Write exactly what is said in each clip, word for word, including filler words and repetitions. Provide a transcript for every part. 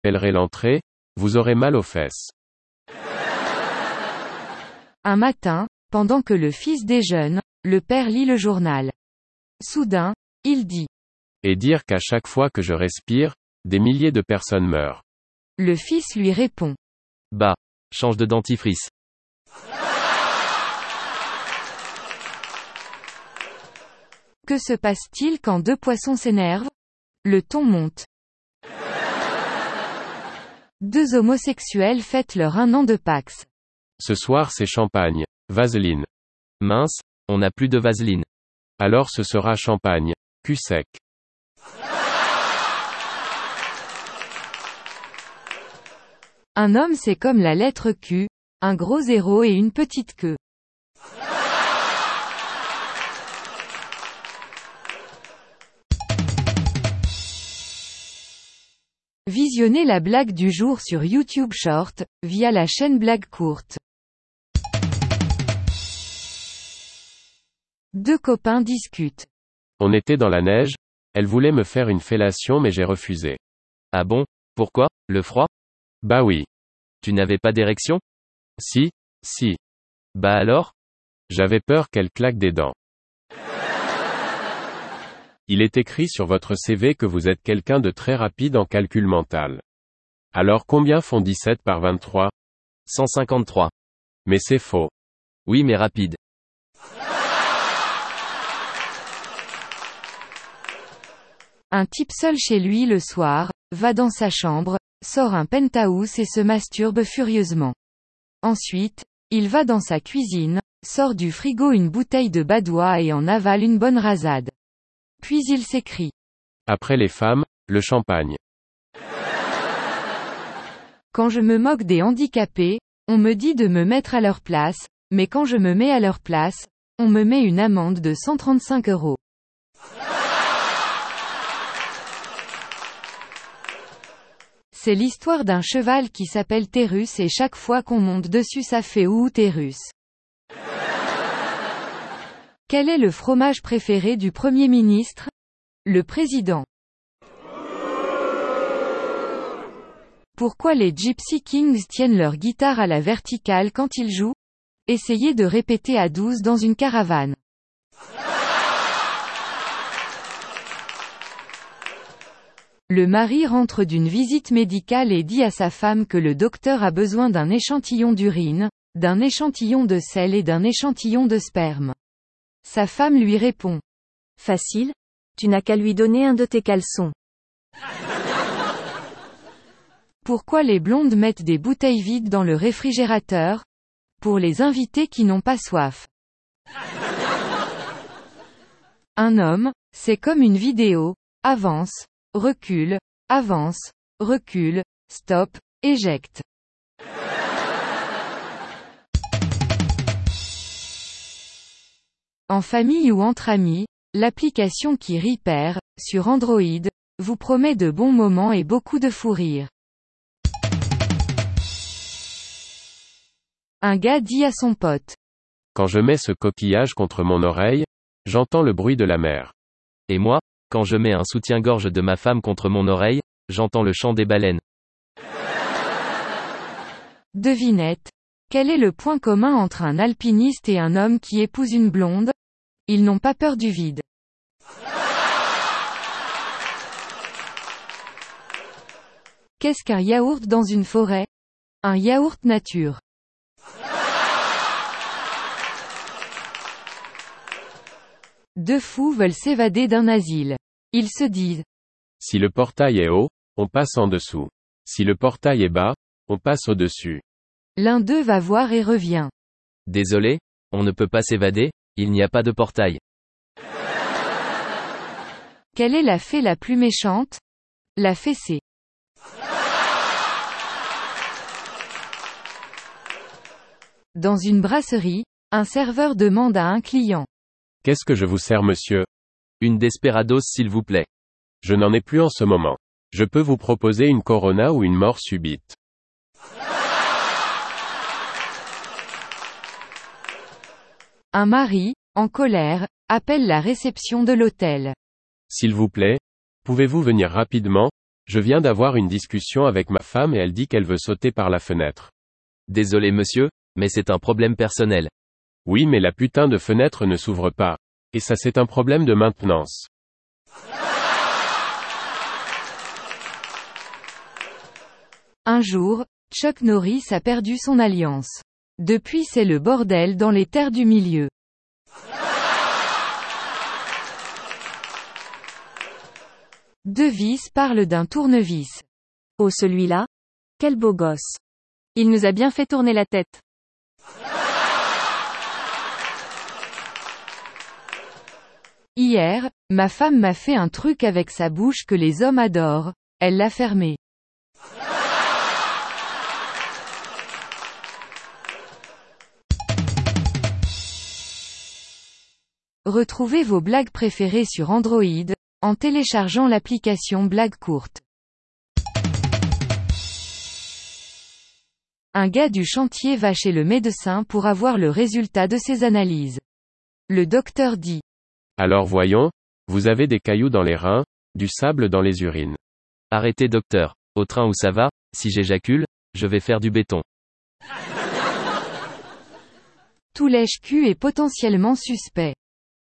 appellerez l'entrée, vous aurez mal aux fesses. Un matin, pendant que le fils déjeune, le père lit le journal. Soudain, il dit. Et dire qu'à chaque fois que je respire, des milliers de personnes meurent. Le fils lui répond. Bah, change de dentifrice. Que se passe-t-il quand deux poissons s'énervent? Le ton monte. Deux homosexuels fêtent leur un an de Pax. Ce soir c'est champagne. Vaseline. Mince, on n'a plus de vaseline. Alors ce sera champagne. Cul sec. Un homme c'est comme la lettre Q, un gros zéro et une petite queue. Visionnez la blague du jour sur YouTube Short, via la chaîne Blague Courte. Deux copains discutent. On était dans la neige, elle voulait me faire une fellation mais j'ai refusé. Ah bon, pourquoi, le froid? Bah oui. Tu n'avais pas d'érection? Si, si. Bah alors? J'avais peur qu'elle claque des dents. Il est écrit sur votre C V que vous êtes quelqu'un de très rapide en calcul mental. Alors combien font dix-sept par vingt-trois? cent cinquante-trois. Mais c'est faux. Oui mais rapide. Un type seul chez lui le soir, va dans sa chambre, sort un penthouse et se masturbe furieusement. Ensuite, il va dans sa cuisine, sort du frigo une bouteille de badois et en avale une bonne rasade. Puis il s'écrie. Après les femmes, le champagne. Quand je me moque des handicapés, on me dit de me mettre à leur place, mais quand je me mets à leur place, on me met une amende de cent trente-cinq euros. C'est l'histoire d'un cheval qui s'appelle Térus et chaque fois qu'on monte dessus ça fait ouh Térus. Quel est le fromage préféré du Premier ministre? Le président. Pourquoi les Gypsy Kings tiennent leur guitare à la verticale quand ils jouent? Essayez de répéter à douze dans une caravane. Le mari rentre d'une visite médicale et dit à sa femme que le docteur a besoin d'un échantillon d'urine, d'un échantillon de sel et d'un échantillon de sperme. Sa femme lui répond. Facile, tu n'as qu'à lui donner un de tes caleçons. Pourquoi les blondes mettent des bouteilles vides dans le réfrigérateur? Pour les invités qui n'ont pas soif. Un homme, c'est comme une vidéo, avance, recule, avance, recule, stop, éjecte. En famille ou entre amis, l'application qui Repair, sur Android, vous promet de bons moments et beaucoup de fou rire. Un gars dit à son pote. Quand je mets ce coquillage contre mon oreille, j'entends le bruit de la mer. Et moi, quand je mets un soutien-gorge de ma femme contre mon oreille, j'entends le chant des baleines. Devinette. Quel est le point commun entre un alpiniste et un homme qui épouse une blonde? Ils n'ont pas peur du vide. Qu'est-ce qu'un yaourt dans une forêt? Un yaourt nature. Deux fous veulent s'évader d'un asile. Ils se disent. Si le portail est haut, on passe en dessous. Si le portail est bas, on passe au-dessus. L'un d'eux va voir et revient. Désolé, on ne peut pas s'évader, il n'y a pas de portail. Quelle est la fée la plus méchante? La fessée. Dans une brasserie, un serveur demande à un client. Qu'est-ce que je vous sers monsieur? Une Desperados s'il vous plaît. Je n'en ai plus en ce moment. Je peux vous proposer une Corona ou une mort subite. Un mari, en colère, appelle la réception de l'hôtel. S'il vous plaît, pouvez-vous venir rapidement? Je viens d'avoir une discussion avec ma femme et elle dit qu'elle veut sauter par la fenêtre. Désolé monsieur, mais c'est un problème personnel. Oui mais la putain de fenêtre ne s'ouvre pas. Et ça c'est un problème de maintenance. Un jour, Chuck Norris a perdu son alliance. Depuis c'est le bordel dans les terres du milieu. Devis parle d'un tournevis. Oh celui-là? Quel beau gosse. Il nous a bien fait tourner la tête. Hier, ma femme m'a fait un truc avec sa bouche que les hommes adorent, elle l'a fermé. Retrouvez vos blagues préférées sur Android, en téléchargeant l'application Blagues courtes. Un gars du chantier va chez le médecin pour avoir le résultat de ses analyses. Le docteur dit. Alors voyons, vous avez des cailloux dans les reins, du sable dans les urines. Arrêtez docteur. Au train où ça va, si j'éjacule, je vais faire du béton. Tout lèche-cul est potentiellement suspect.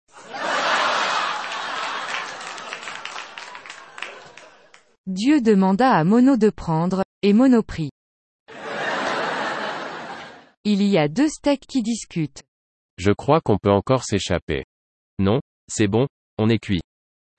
Dieu demanda à Mono de prendre, et Mono prit. Il y a deux steaks qui discutent. Je crois qu'on peut encore s'échapper. Non, c'est bon, on est cuit.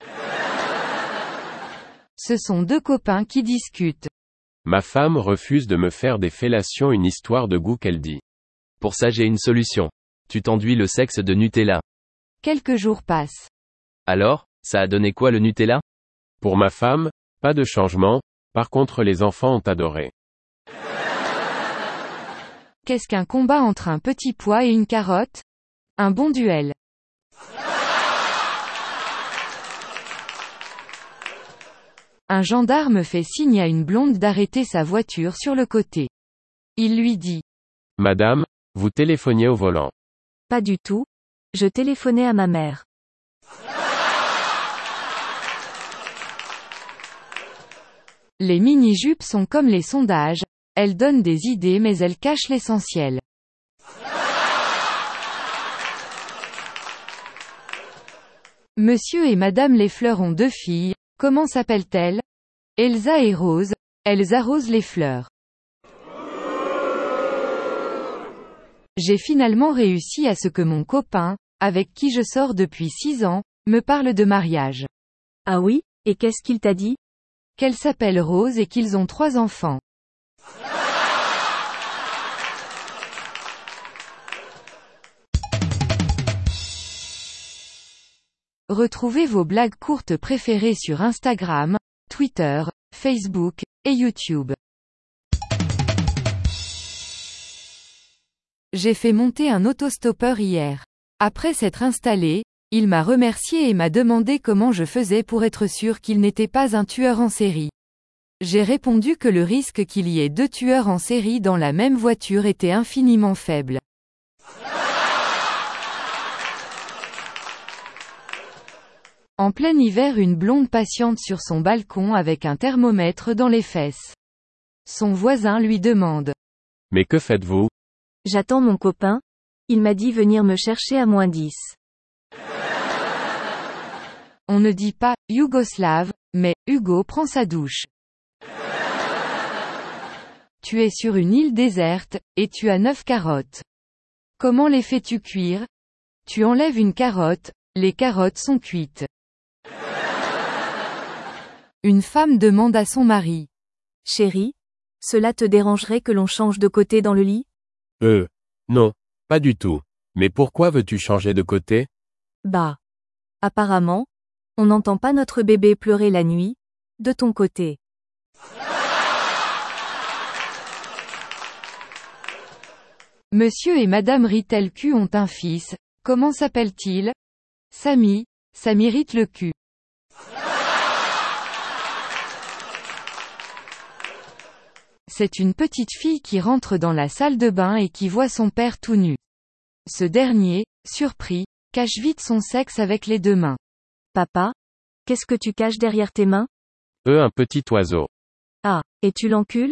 Ce sont deux copains qui discutent. Ma femme refuse de me faire des fellations, une histoire de goût qu'elle dit. Pour ça j'ai une solution. Tu t'enduis le sexe de Nutella. Quelques jours passent. Alors, ça a donné quoi le Nutella? Pour ma femme, pas de changement, par contre les enfants ont adoré. Qu'est-ce qu'un combat entre un petit pois et une carotte? Un bon duel. Un gendarme fait signe à une blonde d'arrêter sa voiture sur le côté. Il lui dit. Madame, vous téléphoniez au volant. Pas du tout. Je téléphonais à ma mère. Les mini-jupes sont comme les sondages, elles donnent des idées mais elles cachent l'essentiel. Monsieur et Madame Lefleur ont deux filles, comment s'appellent-elles? Elsa et Rose, elles arrosent les fleurs. J'ai finalement réussi à ce que mon copain, avec qui je sors depuis six ans, me parle de mariage. Ah oui, et qu'est-ce qu'il t'a dit? Qu'elle s'appelle Rose et qu'ils ont trois enfants. Retrouvez vos blagues courtes préférées sur Instagram, Twitter, Facebook, et YouTube. J'ai fait monter un autostoppeur hier. Après s'être installé, il m'a remercié et m'a demandé comment je faisais pour être sûr qu'il n'était pas un tueur en série. J'ai répondu que le risque qu'il y ait deux tueurs en série dans la même voiture était infiniment faible. En plein hiver, une blonde patiente sur son balcon avec un thermomètre dans les fesses. Son voisin lui demande. Mais que faites-vous? J'attends mon copain. Il m'a dit venir me chercher à moins dix. On ne dit pas « Yougoslave », mais « Hugo prend sa douche ». Tu es sur une île déserte, et tu as neuf carottes. Comment les fais-tu cuire? Tu enlèves une carotte, les carottes sont cuites. Une femme demande à son mari. Chérie, cela te dérangerait que l'on change de côté dans le lit? Euh, non, pas du tout. Mais pourquoi veux-tu changer de côté? Bah. Apparemment, on n'entend pas notre bébé pleurer la nuit, de ton côté. Monsieur et Madame Ritel Q ont un fils, comment s'appelle-t-il? Samy, ça m'irrite le cul. C'est une petite fille qui rentre dans la salle de bain et qui voit son père tout nu. Ce dernier, surpris, cache vite son sexe avec les deux mains. Papa, qu'est-ce que tu caches derrière tes mains? E un petit oiseau. Ah, et tu l'encules?